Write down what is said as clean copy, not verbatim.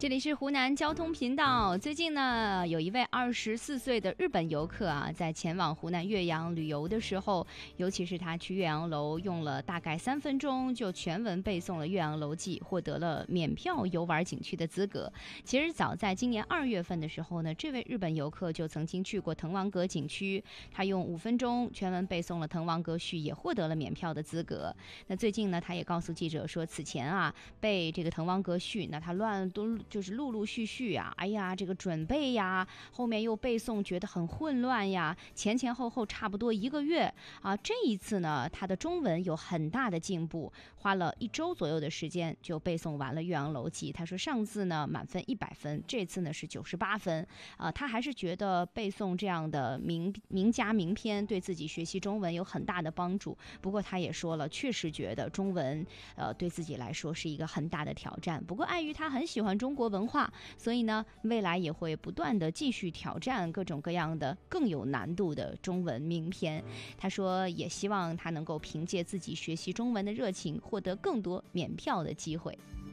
这里是湖南交通频道。最近呢，有一位24岁的日本游客啊，在前往湖南岳阳旅游的时候，尤其是他去岳阳楼用了大概3分钟就全文背诵了《岳阳楼记》，获得了免票游玩景区的资格。其实早在今年2月份的时候呢，这位日本游客就曾经去过滕王阁景区，他用5分钟全文背诵了《滕王阁序》，也获得了免票的资格。那最近呢，他也告诉记者说，此前啊背这个《滕王阁序》，那他就是陆陆续续啊，哎呀，这个准备呀，后面又背诵，觉得很混乱呀，前后差不多1个月啊。这一次呢，他的中文有很大的进步，花了1周左右的时间就背诵完了《岳阳楼记》。他说上次呢满分100分，这次呢是98分啊。他还是觉得背诵这样的名家名篇对自己学习中文有很大的帮助。不过他也说了，确实觉得中文对自己来说是一个很大的挑战。不过碍于他很喜欢中国文化，所以呢未来也会不断的继续挑战各种各样的更有难度的中文名篇。他说也希望他能够凭借自己学习中文的热情，获得更多免票的机会。